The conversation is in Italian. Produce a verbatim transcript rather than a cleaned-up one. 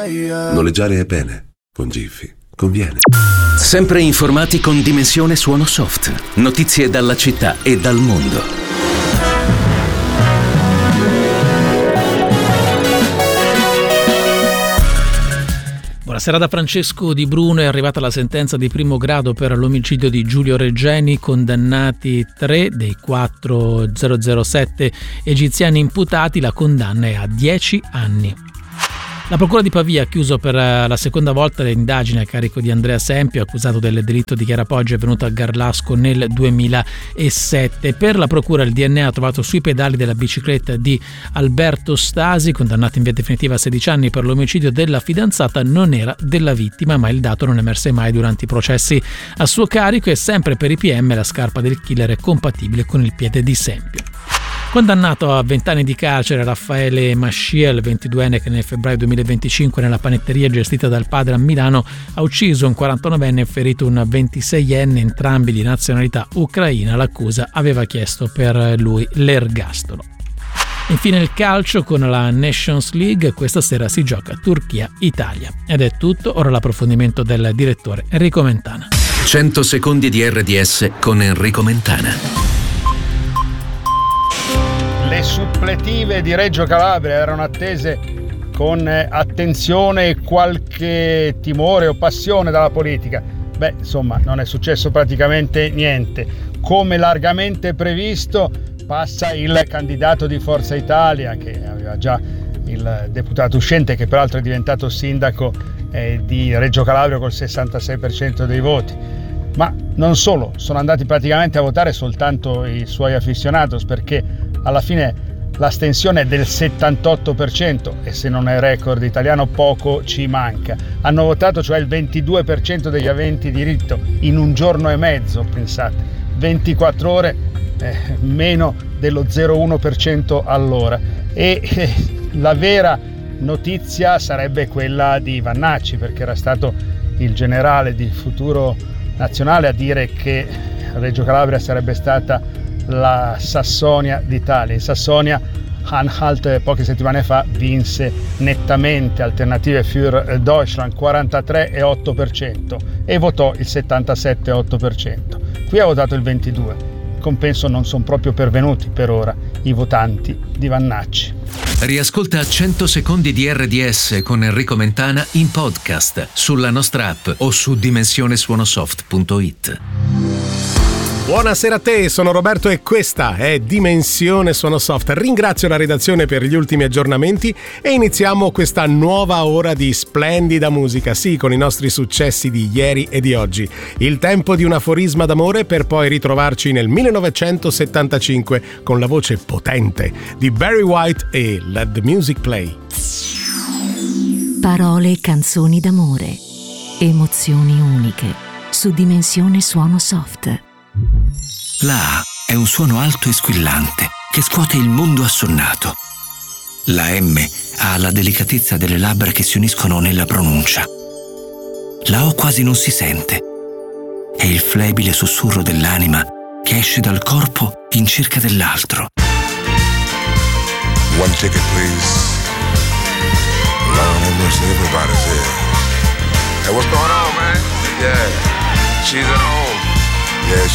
Noleggiare è bene, con Giffy conviene. Sempre informati con Dimensione Suono Soft. Notizie dalla città e dal mondo. Buonasera da Francesco Di Bruno. È arrivata la sentenza di primo grado per l'omicidio di Giulio Regeni, condannati tre dei quattro zero zero sette egiziani imputati. La condanna è a dieci anni. La Procura di Pavia ha chiuso per la seconda volta le indagini a carico di Andrea Sempio, accusato del delitto di Chiarapoggio avvenuto a Garlasco nel duemilasette. Per la Procura il D N A ha trovato sui pedali della bicicletta di Alberto Stasi, condannato in via definitiva a sedici anni per l'omicidio della fidanzata. Non era della vittima, ma il dato non emerse mai durante i processi a suo carico, e sempre per i P M la scarpa del killer è compatibile con il piede di Sempio. Condannato a vent'anni di carcere Raffaele Mascia, il ventiduenne che nel febbraio duemilaventicinque nella panetteria gestita dal padre a Milano ha ucciso un quarantanovenne e ferito un ventiseienne, entrambi di nazionalità ucraina. L'accusa aveva chiesto per lui l'ergastolo. Infine il calcio con la Nations League. Questa sera si gioca Turchia-Italia. Ed è tutto, ora l'approfondimento del direttore Enrico Mentana. cento secondi di R D S con Enrico Mentana. Le suppletive di Reggio Calabria erano attese con attenzione e qualche timore o passione dalla politica. Beh, insomma, non è successo praticamente niente. Come largamente previsto, passa il candidato di Forza Italia, che aveva già il deputato uscente, che peraltro è diventato sindaco eh, di Reggio Calabria col sessantasei per cento dei voti. Ma non solo, sono andati praticamente a votare soltanto i suoi aficionados, perché alla fine l'astensione è del settantotto per cento, e se non è record italiano poco ci manca. Hanno votato cioè il ventidue per cento degli aventi diritto in un giorno e mezzo, pensate, ventiquattro ore, eh, meno dello zero virgola uno per cento all'ora. E eh, la vera notizia sarebbe quella di Vannacci, perché era stato il generale di Futuro Nazionale a dire che Reggio Calabria sarebbe stata la Sassonia d'Italia. In Sassonia Anhalt poche settimane fa vinse nettamente Alternative für Deutschland, quarantatré virgola otto per cento, e votò il settantasette virgola otto per cento. Qui ha votato il ventidue per cento. In compenso non sono proprio pervenuti per ora i votanti di Vannacci. Riascolta cento secondi di R D S con Enrico Mentana in podcast sulla nostra app o su dimensione suono soft punto it. Buonasera a te, sono Roberto e questa è Dimensione Suono Soft. Ringrazio la redazione per gli ultimi aggiornamenti e iniziamo questa nuova ora di splendida musica, sì, con i nostri successi di ieri e di oggi. Il tempo di un aforisma d'amore per poi ritrovarci nel millenovecentosettantacinque con la voce potente di Barry White e Let the Music Play. Parole e canzoni d'amore, emozioni uniche su Dimensione Suono Soft. La A è un suono alto e squillante che scuote il mondo assonnato. La M ha la delicatezza delle labbra che si uniscono nella pronuncia. La O quasi non si sente. È il flebile sussurro dell'anima che esce dal corpo in cerca dell'altro. One ticket, please. Lord have mercy, everybody's here. Hey, what's going on, man? Yeah, she's at home. Yeah,